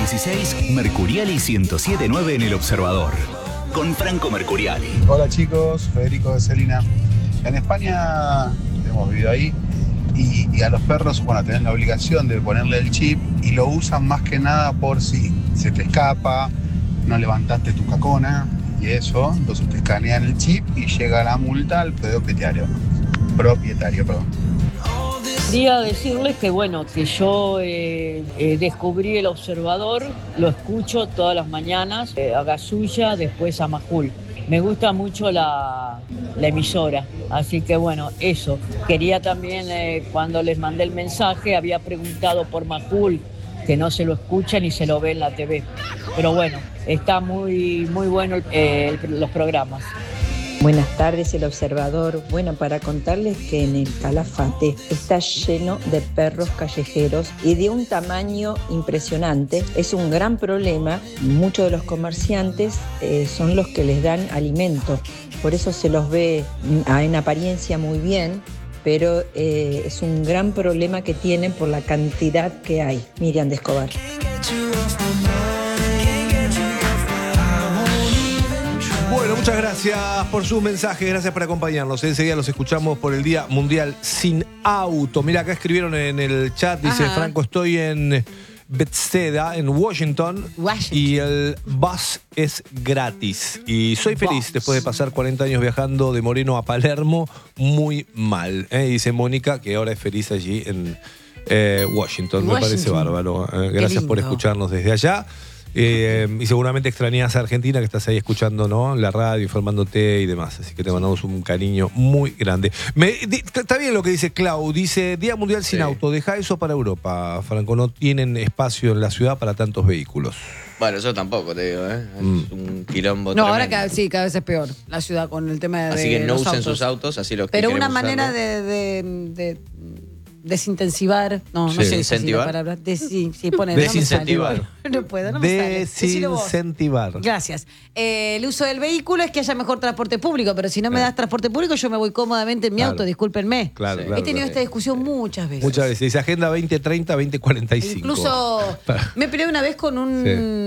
1516, Mercuriali 1079 en El Observador. Con Franco Mercuriali. Hola chicos, Federico de Celina. En España hemos vivido ahí y a los perros, bueno, tenés la obligación de ponerle el chip y lo usan más que nada por si se te escapa, no levantaste tu cacona y eso, entonces te escanean el chip y llega la multa al propietario. Quería decirles que bueno, que yo descubrí El Observador, lo escucho todas las mañanas, a Gasulla, después a Majul. Me gusta mucho la emisora, así que bueno, eso. Quería también, cuando les mandé el mensaje, había preguntado por Majul, que no se lo escucha ni se lo ve en la TV. Pero bueno, está muy bueno los programas. Buenas tardes, El Observador. Bueno, para contarles que en el Calafate está lleno de perros callejeros y de un tamaño impresionante. Es un gran problema. Muchos de los comerciantes son los que les dan alimento. Por eso se los ve en apariencia muy bien, pero es un gran problema que tienen por la cantidad que hay. Miriam de Escobar. Bueno, muchas gracias por sus mensajes, gracias por acompañarnos. Enseguida los escuchamos por el Día Mundial Sin Auto. Mira, acá escribieron en el chat, dice Franco, estoy en Bethesda, en Washington, y el bus es gratis. Y soy feliz después de pasar 40 años viajando de Moreno a Palermo, muy mal. Dice Mónica, que ahora es feliz allí en Washington. Me parece bárbaro. Gracias por escucharnos desde allá. Y seguramente extrañas a Argentina, que estás ahí escuchando, ¿no?, la radio, informándote y demás. Así que te mandamos un cariño muy grande. Está bien lo que dice Clau. Dice, Día Mundial Sin Auto. Deja eso para Europa, Franco. No tienen espacio en la ciudad para tantos vehículos. Bueno, yo tampoco te digo, ¿eh? Es un quilombo No, tremendo. ahora cada vez es peor la ciudad con el tema de Así que no los usen autos. sus autos, así los que Pero quieren una manera usarlo. de desintensivar, no sé si Desincentivar. la palabra. Pone, Desincentivar. No puedo, no me sale. Decilo vos. Desincentivar. Gracias. El uso del vehículo es que haya mejor transporte público, pero si no me das transporte público, yo me voy cómodamente en mi auto, discúlpenme. Claro, He tenido esta discusión muchas veces. Muchas veces. Dice Agenda 2030, 2045. Incluso me peleé una vez con un